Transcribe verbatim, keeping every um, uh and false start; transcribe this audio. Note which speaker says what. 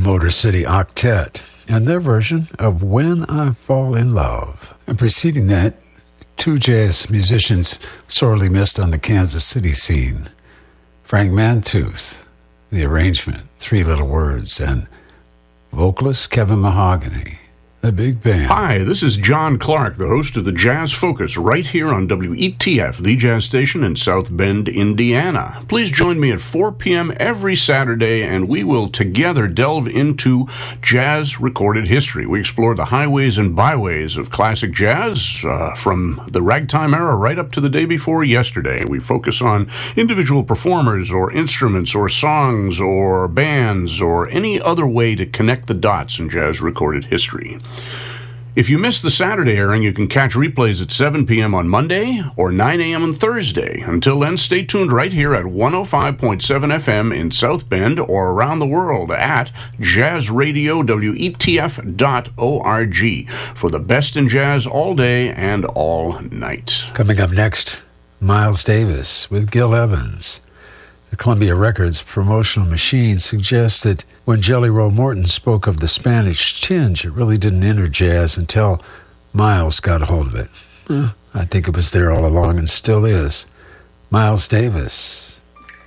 Speaker 1: Motor City Octet and their version of When I Fall in Love. And preceding that, two jazz musicians sorely missed on the Kansas City scene. Frank Mantooth, the arrangement, Three Little Words, and vocalist Kevin Mahogany, the big band.
Speaker 2: Hi, this is John Clark, the host of the Jazz Focus, right here on W E T F, the jazz station in South Bend, Indiana. Please join me at four p.m. every Saturday, and we will together delve into jazz recorded history. We explore the highways and byways of classic jazz, uh, from the ragtime era right up to the day before yesterday. We focus on individual performers or instruments or songs or bands or any other way to connect the dots in jazz recorded history. If you missed the Saturday airing, you can catch replays at seven p.m. on Monday or nine a.m. on Thursday. Until then, stay tuned right here at one oh five point seven F M in South Bend or around the world at jazz radio w e t f dot org for the best in jazz all day and all night.
Speaker 1: Coming up next, Miles Davis with Gil Evans. The Columbia Records promotional machine suggests that when Jelly Roll Morton spoke of the Spanish tinge, it really didn't enter jazz until Miles got a hold of it. Eh, I think it was there all along and still is. Miles Davis